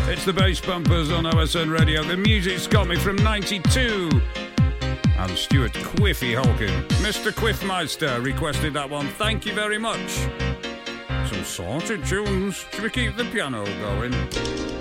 It's the Bass Bumpers on OSN Radio. The music's got me from 92. And Stuart Quiffy Holkin. Mr. Quiffmeister requested that one. Thank you very much. Some sorted tunes. Should we keep the piano going?